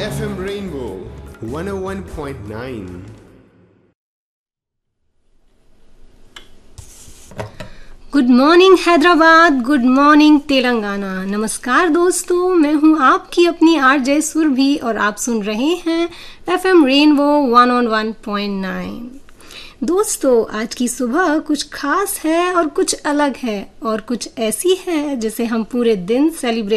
FM Rainbow 101.9. Good morning Hyderabad, good morning Telangana. नमस्कार दोस्तों, मैं हूं आपकी अपनी आरजे सुरभि और आप सुन रहे हैं एफएम रेनबो 101.9। दोस्तों, आज की सुबह कुछ खास है और कुछ अलग है और कुछ ऐसी है जिसे हम पूरे दिन सेलिब्रेट